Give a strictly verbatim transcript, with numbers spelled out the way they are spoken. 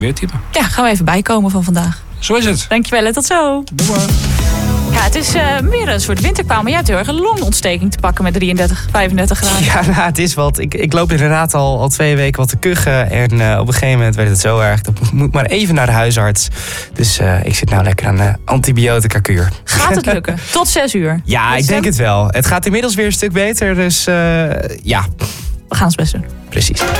Weertype. Ja, gaan we even bijkomen van vandaag. Zo is het. Dankjewel en tot zo. Doei maar. Ja, het is uh, weer een soort winterkou, maar jij hebt heel erg een longontsteking te pakken met drieëndertig, vijfendertig graden. Ja, nou, het is wat. Ik, ik loop inderdaad al, al twee weken wat te kuchen. En uh, op een gegeven moment werd het zo erg. Dat moet, moet maar even naar de huisarts. Dus uh, ik zit nou lekker aan de antibiotica-kuur. Gaat het lukken? Tot zes uur? Ja, Tot ik stem? denk het wel. Het gaat inmiddels weer een stuk beter. Dus uh, ja. We gaan ons best doen. Precies.